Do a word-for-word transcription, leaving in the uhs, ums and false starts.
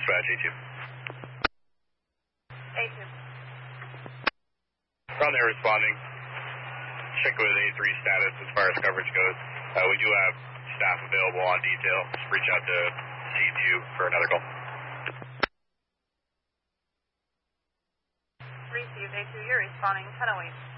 dispatch A two. A two. From there responding. Check with A three status as far as coverage goes. Uh, we do have staff available on detail. Just reach out to C two for another call. Receive A two, you're responding ten oh eight.